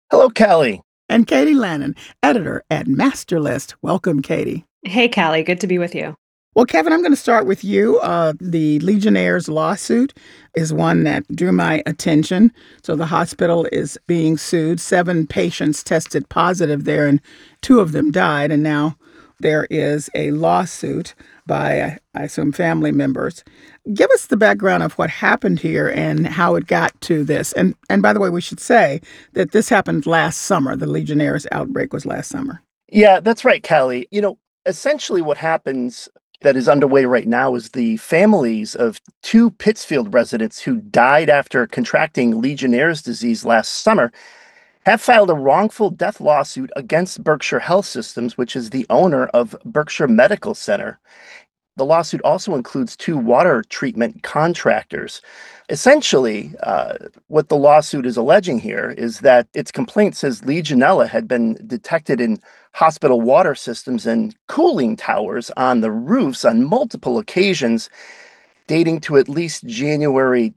Hello, Callie. And Katie Lannon, editor at Masterlist. Welcome, Katie. Hey, Callie, good to be with you. Well, Kevin, I'm going to start with you. The Legionnaires lawsuit is one that drew my attention. So the hospital is being sued. 7 patients tested positive there, and 2 of them died. And now there is a lawsuit by, I assume, family members. Give us the background of what happened here and how it got to this. And by the way, we should say that this happened last summer. The Legionnaires outbreak was last summer. Yeah, that's right, Callie. Essentially what happens that is underway right now is the families of 2 Pittsfield residents who died after contracting Legionnaire's disease last summer have filed a wrongful death lawsuit against Berkshire Health Systems, which is the owner of Berkshire Medical Center. The lawsuit also includes 2 water treatment contractors. Essentially, what the lawsuit is alleging here is that its complaint says Legionella had been detected in hospital water systems and cooling towers on the roofs on multiple occasions, dating to at least January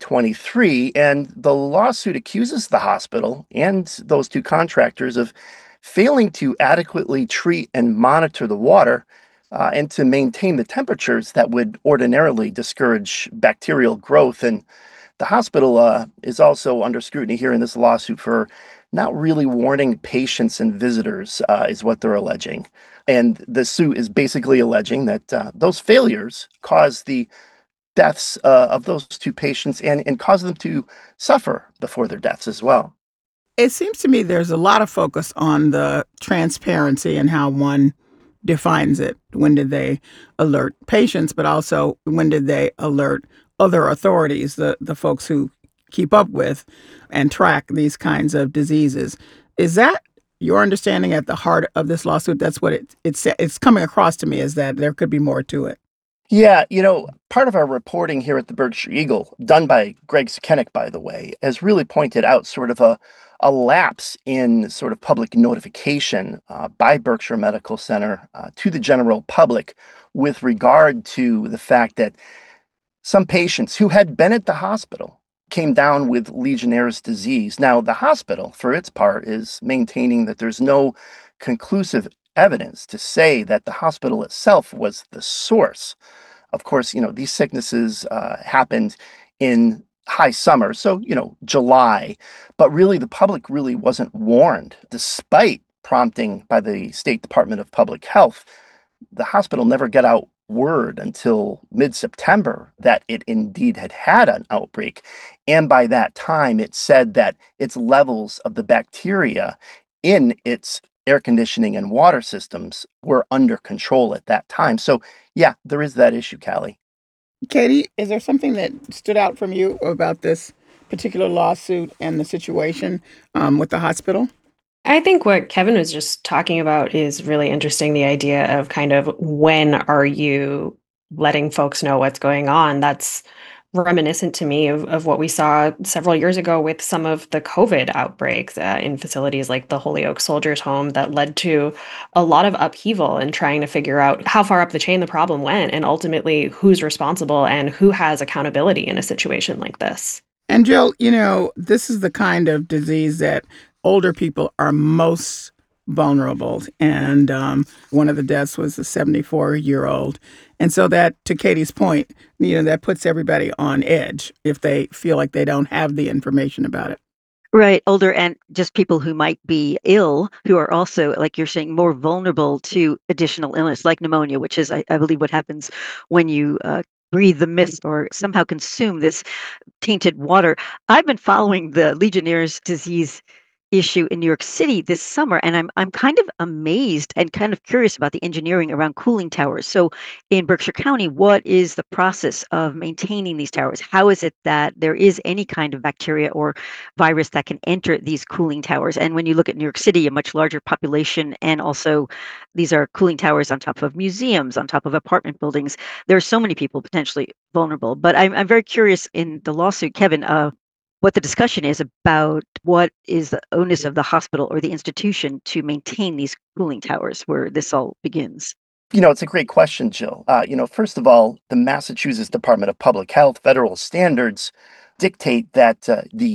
2023. And the lawsuit accuses the hospital and those 2 contractors of failing to adequately treat and monitor the water and to maintain the temperatures that would ordinarily discourage bacterial growth. And the hospital is also under scrutiny here in this lawsuit for not really warning patients and visitors, is what they're alleging. And the suit is basically alleging that those failures caused the deaths of those 2 patients and caused them to suffer before their deaths as well. It seems to me there's a lot of focus on the transparency and how one defines it. When did they alert patients, but also when did they alert other authorities, the folks who keep up with and track these kinds of diseases? Is that your understanding at the heart of this lawsuit? That's what it's coming across to me, is that there could be more to it. Yeah, part of our reporting here at the Berkshire Eagle, done by Greg Skenik, by the way, has really pointed out sort of a lapse in sort of public notification by Berkshire Medical Center to the general public with regard to the fact that some patients who had been at the hospital came down with Legionnaire's disease. Now, the hospital, for its part, is maintaining that there's no conclusive evidence to say that the hospital itself was the source. Of course, these sicknesses happened in high summer, so, July, but really the public really wasn't warned, despite prompting by the State Department of Public Health. The hospital never got out word until mid-September that it indeed had an outbreak. And by that time, it said that its levels of the bacteria in its air conditioning and water systems were under control at that time. So, yeah, there is that issue, Callie. Katie, is there something that stood out from you about this particular lawsuit and the situation with the hospital? I think what Kevin was just talking about is really interesting. The idea of kind of when are you letting folks know what's going on? That's reminiscent to me of what we saw several years ago with some of the COVID outbreaks in facilities like the Holyoke Soldiers Home that led to a lot of upheaval and trying to figure out how far up the chain the problem went and ultimately who's responsible and who has accountability in a situation like this. And Jill, this is the kind of disease that older people are most vulnerable. And one of the deaths was a 74-year-old. And so that, to Katie's point, that puts everybody on edge if they feel like they don't have the information about it. Right, older and just people who might be ill, who are also, like you're saying, more vulnerable to additional illness, like pneumonia, which is, I believe, what happens when you breathe the mist or somehow consume this tainted water. I've been following the Legionnaire's disease issue in New York City this summer, and I'm kind of amazed and kind of curious about the engineering around cooling towers. So in Berkshire County, what is the process of maintaining these towers? How is it that there is any kind of bacteria or virus that can enter these cooling towers? And when you look at New York City, a much larger population, and also these are cooling towers on top of museums, on top of apartment buildings. There are so many people potentially vulnerable. But I'm very curious in the lawsuit, Kevin, what the discussion is about what is the onus of the hospital or the institution to maintain these cooling towers where this all begins. It's a great question, Jill. First of all, the Massachusetts Department of Public Health federal standards dictate that the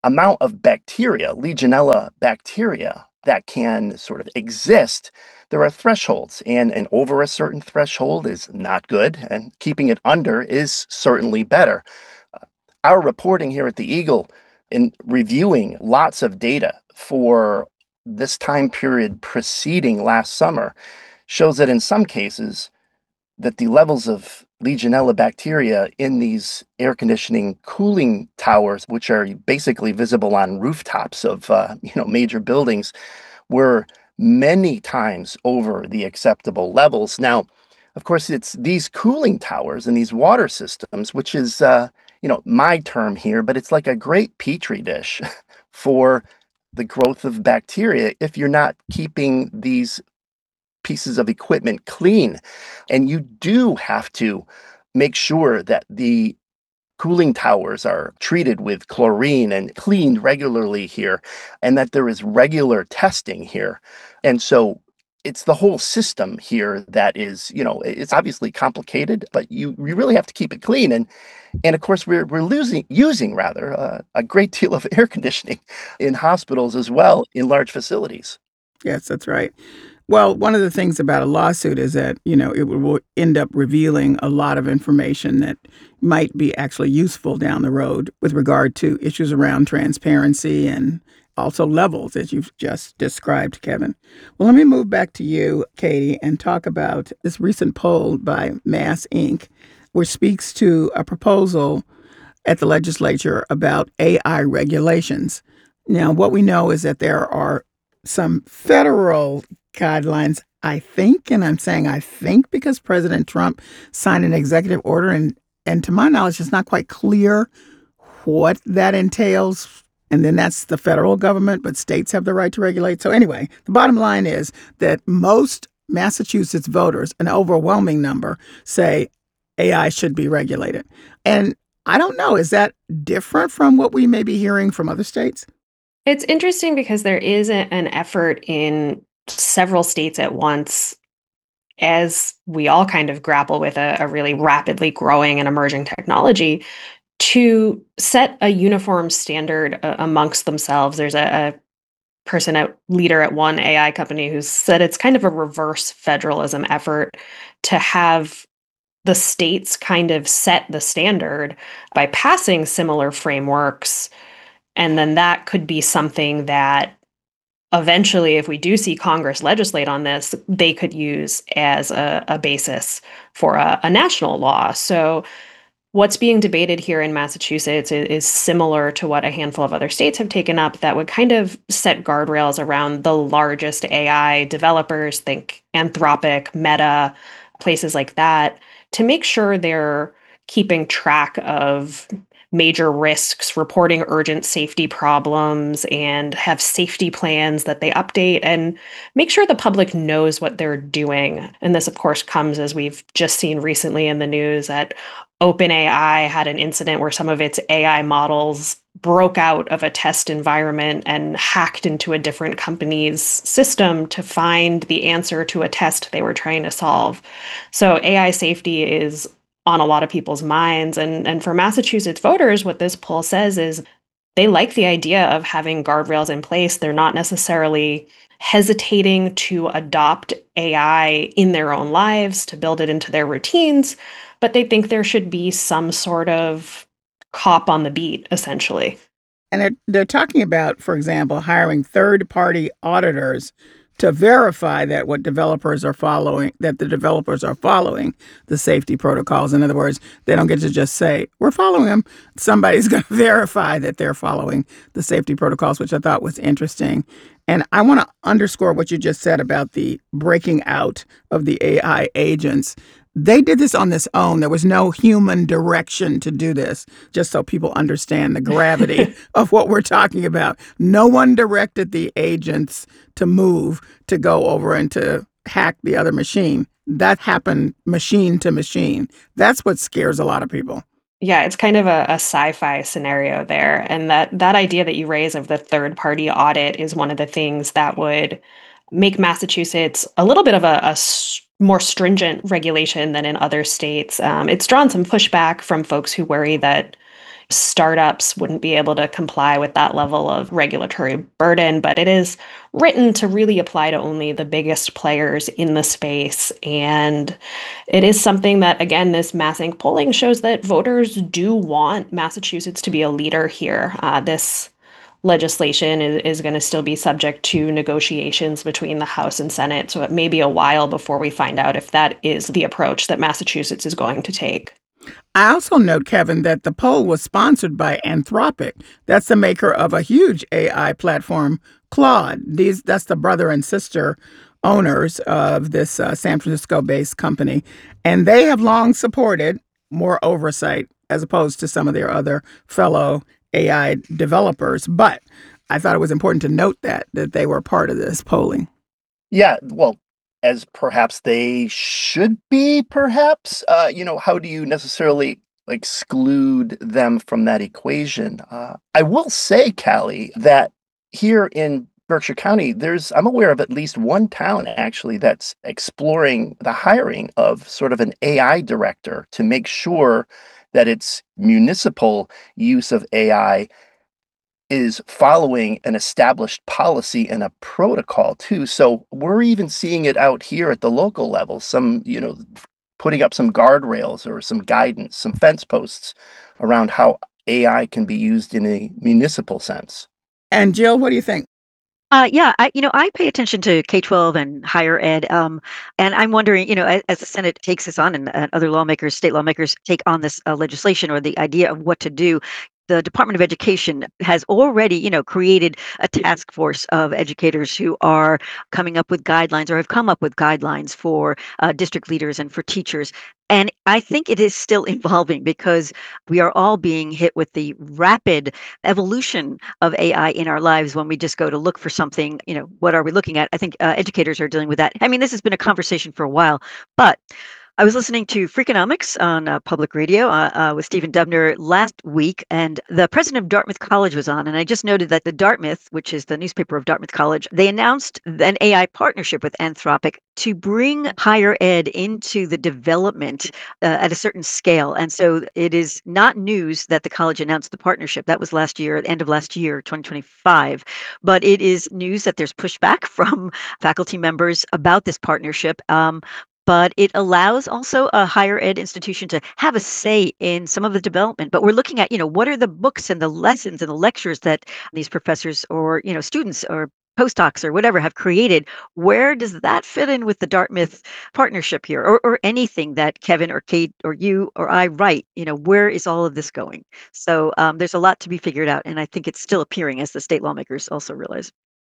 amount of bacteria, Legionella bacteria, that can sort of exist, there are thresholds, and over a certain threshold is not good, and keeping it under is certainly better. Our reporting here at the Eagle, in reviewing lots of data for this time period preceding last summer, shows that in some cases, that the levels of Legionella bacteria in these air conditioning cooling towers, which are basically visible on rooftops of major buildings, were many times over the acceptable levels. Now, of course, it's these cooling towers and these water systems, which is my term here, but it's like a great petri dish for the growth of bacteria if you're not keeping these pieces of equipment clean. And you do have to make sure that the cooling towers are treated with chlorine and cleaned regularly here, and that there is regular testing here. And so it's the whole system here that is, it's obviously complicated, but you really have to keep it clean. And of course, we're using a great deal of air conditioning in hospitals as well, in large facilities. Yes, that's right. Well, one of the things about a lawsuit is that, it will end up revealing a lot of information that might be actually useful down the road with regard to issues around transparency and also levels, as you've just described, Kevin. Well, let me move back to you, Katie, and talk about this recent poll by Mass Inc., which speaks to a proposal at the legislature about AI regulations. Now, what we know is that there are some federal guidelines, I think, and I'm saying I think because President Trump signed an executive order, and to my knowledge, it's not quite clear what that entails. And then that's the federal government, but states have the right to regulate. So anyway, the bottom line is that most Massachusetts voters, an overwhelming number, say AI should be regulated. And I don't know, is that different from what we may be hearing from other states? It's interesting because there is an effort in several states at once, as we all kind of grapple with a really rapidly growing and emerging technology, to set a uniform standard amongst themselves. There's a leader at one AI company who said it's kind of a reverse federalism effort to have the states kind of set the standard by passing similar frameworks. And then that could be something that eventually, if we do see Congress legislate on this, they could use as a basis for a national law. So what's being debated here in Massachusetts is similar to what a handful of other states have taken up, that would kind of set guardrails around the largest AI developers, think Anthropic, Meta, places like that, to make sure they're keeping track of major risks, reporting urgent safety problems, and have safety plans that they update and make sure the public knows what they're doing. And this, of course, comes as we've just seen recently in the news that OpenAI had an incident where some of its AI models broke out of a test environment and hacked into a different company's system to find the answer to a test they were trying to solve. So AI safety is on a lot of people's minds. And for Massachusetts voters, what this poll says is they like the idea of having guardrails in place. They're not necessarily hesitating to adopt AI in their own lives, to build it into their routines, but they think there should be some sort of cop on the beat, essentially. And they're talking about, for example, hiring third-party auditors to verify that the developers are following the safety protocols. In other words, they don't get to just say, we're following them. Somebody's going to verify that they're following the safety protocols, which I thought was interesting. And I want to underscore what you just said about the breaking out of the AI agents. They did this on this own. There was no human direction to do this, just so people understand the gravity of what we're talking about. No one directed the agents to move, to go over and to hack the other machine. That happened machine to machine. That's what scares a lot of people. Yeah, it's kind of a sci-fi scenario there. And that idea that you raise of the third-party audit is one of the things that would make Massachusetts a little bit of a more stringent regulation than in other states. It's drawn some pushback from folks who worry that, startups wouldn't be able to comply with that level of regulatory burden, but it is written to really apply to only the biggest players in the space. And it is something that, again, this MassInc polling shows that voters do want Massachusetts to be a leader here. This legislation is going to still be subject to negotiations between the House and Senate. So it may be a while before we find out if that is the approach that Massachusetts is going to take. I also note, Kevin, that the poll was sponsored by Anthropic. That's the maker of a huge AI platform, Claude. That's the brother and sister owners of this San Francisco-based company. And they have long supported more oversight as opposed to some of their other fellow AI developers. But I thought it was important to note that they were part of this polling. Yeah, well, as perhaps they should be, perhaps. How do you necessarily exclude them from that equation? I will say, Callie, that here in Berkshire County, I'm aware of at least one town actually that's exploring the hiring of sort of an AI director to make sure that its municipal use of AI is following an established policy and a protocol too. So we're even seeing it out here at the local level, putting up some guardrails or some guidance, some fence posts around how AI can be used in a municipal sense. And Jill, what do you think? I pay attention to K-12 and higher ed, and I'm wondering, as the Senate takes this on and other lawmakers, state lawmakers take on this legislation or the idea of what to do. The Department of Education has already, created a task force of educators who are coming up with guidelines or have come up with guidelines for district leaders and for teachers. And I think it is still evolving because we are all being hit with the rapid evolution of AI in our lives when we just go to look for something, what are we looking at? I think educators are dealing with that. I mean, this has been a conversation for a while, but I was listening to Freakonomics on public radio with Stephen Dubner last week, and the president of Dartmouth College was on. And I just noted that the Dartmouth, which is the newspaper of Dartmouth College, they announced an AI partnership with Anthropic to bring higher ed into the development at a certain scale. And so it is not news that the college announced the partnership. That was last year, at the end of last year, 2025. But it is news that there's pushback from faculty members about this partnership. But it allows also a higher ed institution to have a say in some of the development. But we're looking at, what are the books and the lessons and the lectures that these professors or, students or postdocs or whatever have created. Where does that fit in with the Dartmouth partnership here or anything that Kevin or Kate or you or I write? Where is all of this going? So there's a lot to be figured out. And I think it's still appearing as the state lawmakers also realize.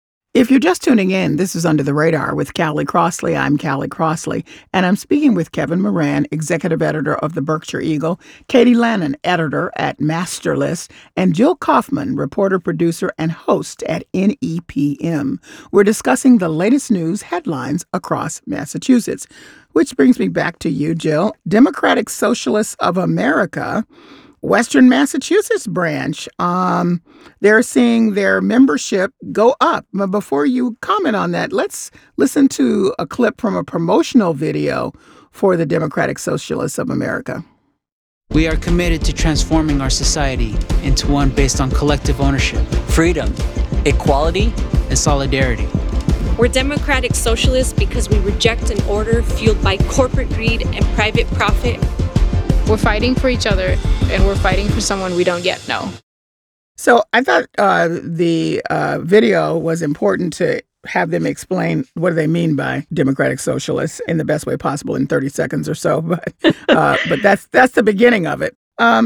If you're just tuning in, this is Under the Radar with Callie Crossley. I'm Callie Crossley, and I'm speaking with Kevin Moran, executive editor of the Berkshire Eagle, Katie Lannon, editor at Masterlist, and Jill Kaufman, reporter, producer, and host at NEPM. We're discussing the latest news headlines across Massachusetts, which brings me back to you, Jill. Democratic Socialists of America, Western Massachusetts branch, they're seeing their membership go up. But before you comment on that, let's listen to a clip from a promotional video for the Democratic Socialists of America. We are committed to transforming our society into one based on collective ownership, freedom, equality, and solidarity. We're democratic socialists because we reject an order fueled by corporate greed and private profit. We're fighting for each other, and we're fighting for someone we don't yet know. So I thought the video was important to have them explain what do they mean by democratic socialists in the best way possible in 30 seconds or so. But that's the beginning of it.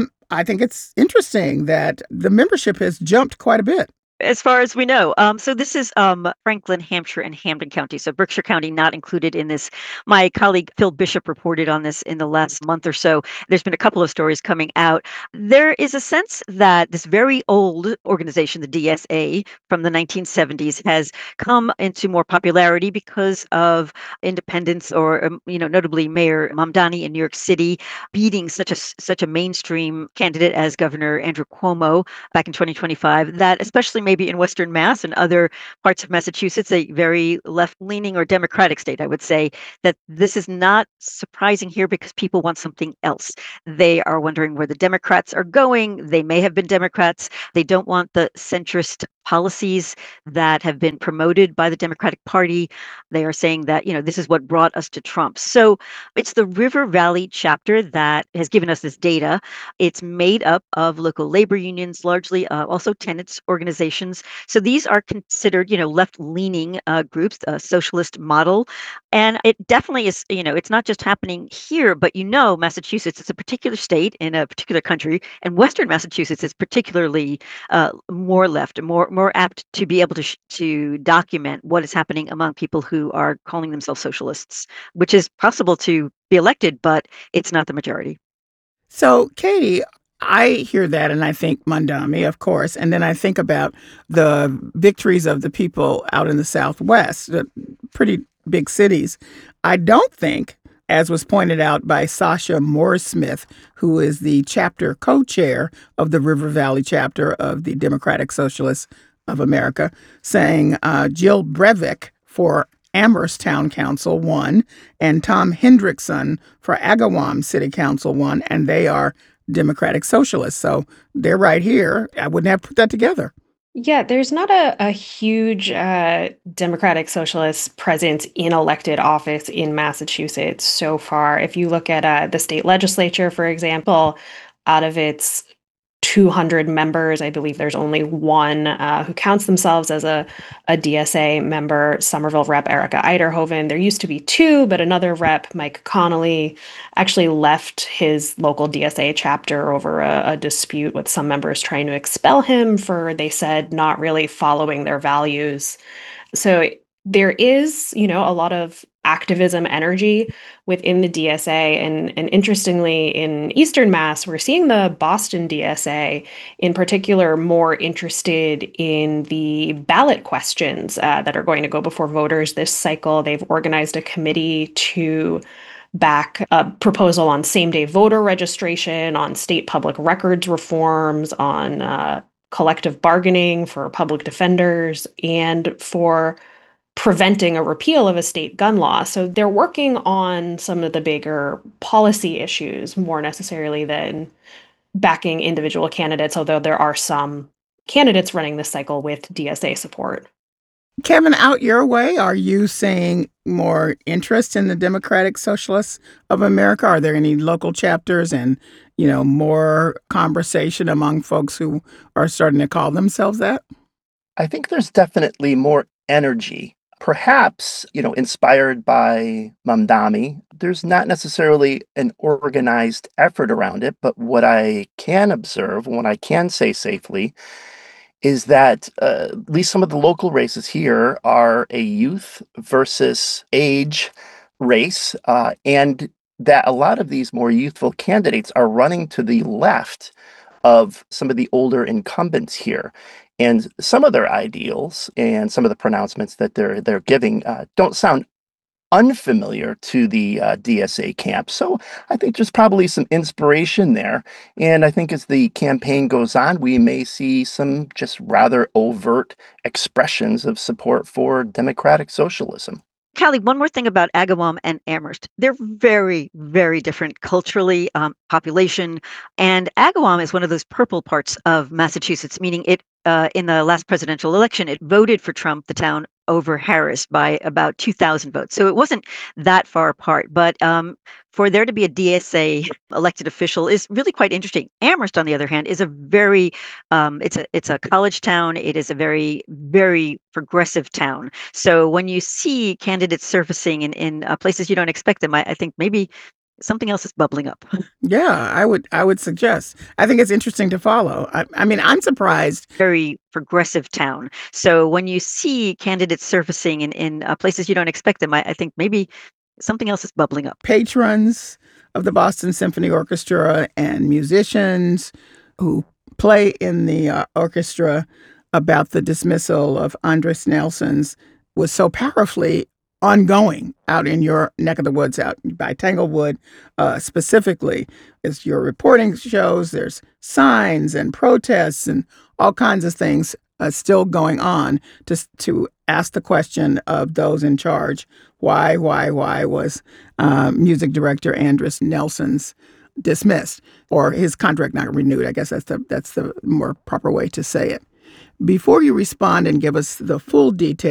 I think it's interesting that the membership has jumped quite a bit. As far as we know. So this is Franklin, Hampshire, and Hampden County. So Berkshire County not included in this. My colleague Phil Bishop reported on this in the last month or so. There's been a couple of stories coming out. There is a sense that this very old organization, the DSA, from the 1970s, has come into more popularity because of independents or, notably Mayor Mamdani in New York City beating such a mainstream candidate as Governor Andrew Cuomo back in 2025. That especially made maybe in Western Mass and other parts of Massachusetts, a very left-leaning or Democratic state, I would say, that this is not surprising here because people want something else. They are wondering where the Democrats are going. They may have been Democrats. They don't want the centrist policies that have been promoted by the Democratic Party. They are saying that, this is what brought us to Trump. So it's the River Valley chapter that has given us this data. It's made up of local labor unions, largely also tenants organizations. So these are considered, left-leaning groups, a socialist model. And it definitely is, it's not just happening here, but Massachusetts is a particular state in a particular country, and Western Massachusetts is particularly more left, more apt to be able to document what is happening among people who are calling themselves socialists, which is possible to be elected, but it's not the majority. So, Katie, I hear that and I think Mamdani, of course, and then I think about the victories of the people out in the Southwest, the pretty big cities. I don't think, as was pointed out by Sasha Morris-Smith, who is the chapter co-chair of the River Valley chapter of the Democratic Socialists of America, saying Jill Breivik for Amherst Town Council won, and Tom Hendrickson for Agawam City Council won, and they are Democratic Socialists. So they're right here. I wouldn't have put that together. Yeah, there's not a huge Democratic Socialist presence in elected office in Massachusetts so far. If you look at the state legislature, for example, out of its 200 members, I believe there's only one who counts themselves as a DSA member, Somerville Rep Erica Eiderhoven. There used to be two, but another rep, Mike Connolly, actually left his local DSA chapter over a dispute with some members trying to expel him for, they said, not really following their values. So there is, a lot of activism energy within the DSA. And interestingly, in Eastern Mass, we're seeing the Boston DSA in particular more interested in the ballot questions that are going to go before voters this cycle. They've organized a committee to back a proposal on same-day voter registration, on state public records reforms, on collective bargaining for public defenders, and for preventing a repeal of a state gun law. So they're working on some of the bigger policy issues more necessarily than backing individual candidates, although there are some candidates running this cycle with DSA support. Kevin, out your way, are you seeing more interest in the Democratic Socialists of America? Are there any local chapters and, more conversation among folks who are starting to call themselves that? I think there's definitely more energy. Perhaps, inspired by Mamdani, there's not necessarily an organized effort around it, but what I can observe, what I can say safely, is that at least some of the local races here are a youth versus age race, and that a lot of these more youthful candidates are running to the left of some of the older incumbents here. And some of their ideals and some of the pronouncements that they're giving don't sound unfamiliar to the DSA camp. So I think there's probably some inspiration there. And I think as the campaign goes on, we may see some just rather overt expressions of support for democratic socialism. Callie, one more thing about Agawam and Amherst. They're very, very different culturally, population. And Agawam is one of those purple parts of Massachusetts, meaning it in the last presidential election, it voted for Trump, the town, over Harris by about 2,000 votes. So it wasn't that far apart. But for there to be a DSA elected official is really quite interesting. Amherst, on the other hand, is a very, it's a college town. It is a very, very progressive town. So when you see candidates surfacing in places you don't expect them, I think maybe something else is bubbling up. Yeah, I would suggest. I think it's interesting to follow. I mean, I'm surprised. Very progressive town. So when you see candidates surfacing in places you don't expect them, I think maybe something else is bubbling up. Patrons of the Boston Symphony Orchestra and musicians who play in the orchestra about the dismissal of Andres Nelson's was so powerfully ongoing out in your neck of the woods, out by Tanglewood specifically. As your reporting shows, there's signs and protests and all kinds of things still going on to ask the question of those in charge, why was music director Andris Nelson's dismissed or his contract not renewed? I guess that's the more proper way to say it. Before you respond and give us the full details